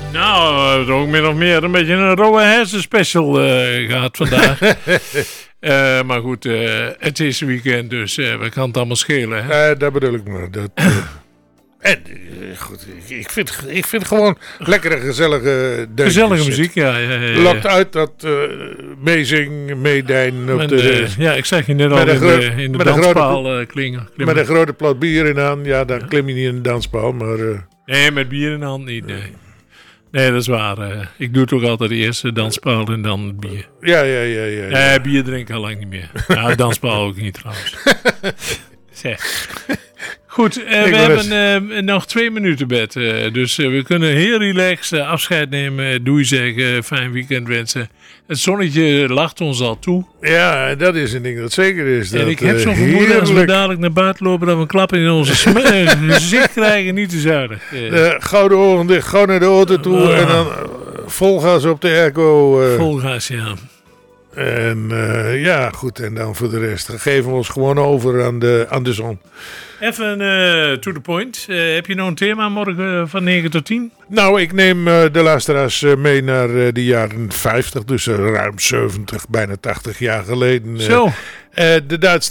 Nou, ook min of meer een beetje een rauwe hersenspecial gehad vandaag. Maar goed, het is weekend, dus we kan het allemaal schelen. Hè? Dat bedoel ik maar. En goed, ik vind gewoon lekkere, gezellige deuntjes. Gezellige muziek, ja. Lokt uit dat meezing, meedijn. Ja, ik zeg je net al in de danspaal klimmen. Met een grote plat bier in de hand, ja, dan klim je niet in de danspaal, maar... Nee, met bier in de hand niet, nee. Nee, dat is waar. Ik doe het ook altijd eerst de danspaal en dan het bier. Ja. Bier drink ik al lang niet meer. Nou, danspaal ook niet trouwens. Zeg. Goed, we hebben nog 2 minuten bed. Dus we kunnen heel relaxed afscheid nemen. Doei zeggen, fijn weekend wensen. Het zonnetje lacht ons al toe. Ja, dat is een ding dat zeker is. En ik heb zo'n vermoeden als we dadelijk naar buiten lopen... dat we een klap in onze gezicht krijgen, niet te zuinig. Gouden ogen dicht, gewoon naar de auto toe en dan vol gas op de airco. Vol gas, ja. En ja, goed. En dan voor de rest geven we ons gewoon over aan de zon. Even to the point. Heb je nog een thema morgen van 9 tot 10? Nou, ik neem de luisteraars mee naar de jaren 50. Dus ruim 70, bijna 80 jaar geleden. Zo. De Duitse